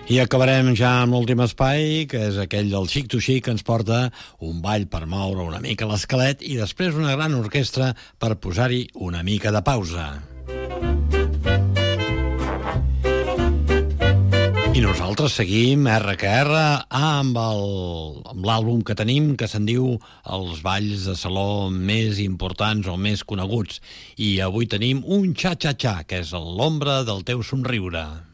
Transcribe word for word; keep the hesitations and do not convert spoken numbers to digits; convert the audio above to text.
I acabarem ja amb l'últim espai, que és aquell del Xic to Xic, que ens porta un ball per moure una mica l'esquelet i després una gran orquestra per posar-hi una mica de pausa. I nosaltres seguim erra que erra amb el- amb l'àlbum que tenim, que se'n diu Els balls de saló més importants o més coneguts. I avui tenim un xa-xa-xa, que és l'ombra del teu somriure.